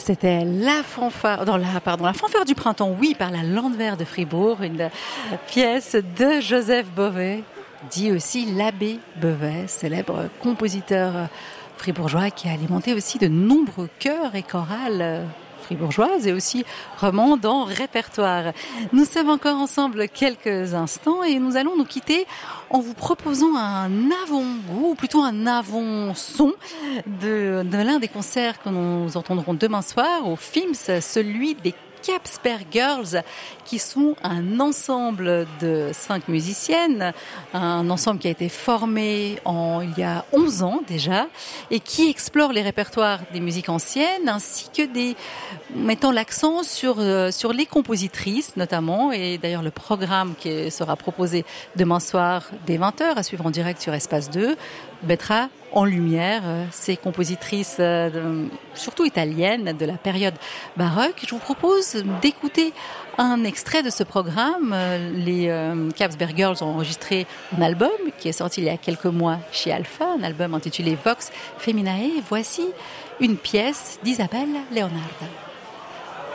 C'était la fanfare, la fanfare du printemps, oui, par la Landwehr de Fribourg, une pièce de Joseph Beauvais, dit aussi l'abbé Beauvais, célèbre compositeur fribourgeois qui a alimenté aussi de nombreux chœurs et chorales fribourgeoises et aussi romandes en répertoire. Nous sommes encore ensemble quelques instants et nous allons nous quitter en vous proposant un avant-goût, ou plutôt un avant-son de l'un des concerts que nous entendrons demain soir au FIMS, celui des Capsberg Girls, qui sont un ensemble de 5 musiciennes, un ensemble qui a été formé il y a 11 ans déjà, et qui explore les répertoires des musiques anciennes, ainsi que mettant l'accent sur les compositrices notamment, et d'ailleurs le programme qui sera proposé demain soir dès 20h, à suivre en direct sur Espace 2, mettra en lumière ces compositrices surtout italiennes de la période baroque. Je vous propose d'écouter un extrait de ce programme. Les Capsberg Girls ont enregistré un album qui est sorti il y a quelques mois chez Alpha, un album intitulé Vox Feminae. Voici une pièce d'Isabelle Leonarda.